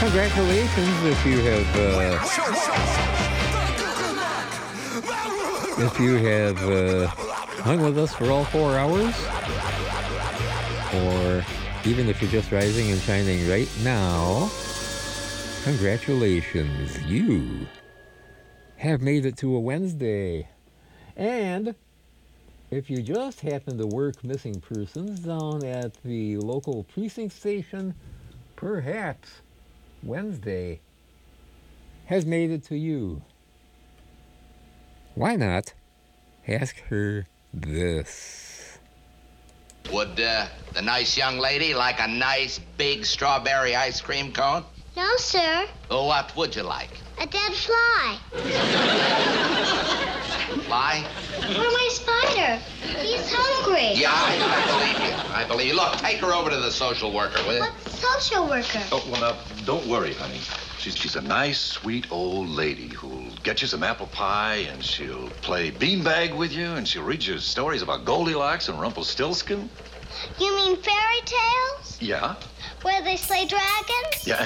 Congratulations if you have hung with us for all 4 hours, or even if you're just rising and shining right now. Congratulations, you have made it to a Wednesday. And if you just happen to work missing persons down at the local precinct station, perhaps Wednesday has made it to you. Why not ask her this? Would the nice young lady like a nice big strawberry ice cream cone? No, sir. Well, what would you like? A dead fly. Fly? Or my spider. He's hungry. Yeah, I believe you. Look, take her over to the social worker, will you? What's social worker? Oh, well, now, don't worry, honey. She's a nice, sweet old lady who'll get you some apple pie, and she'll play beanbag with you, and she'll read you stories about Goldilocks and Rumpelstiltskin. You mean fairy tales? Yeah. Where they slay dragons? Yeah,